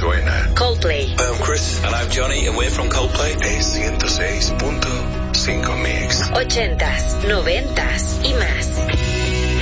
suena. Coldplay. Hi, I'm Chris. And I'm Johnny, and we're from Coldplay. Es 106.5 Mix. 80s, 90s y más.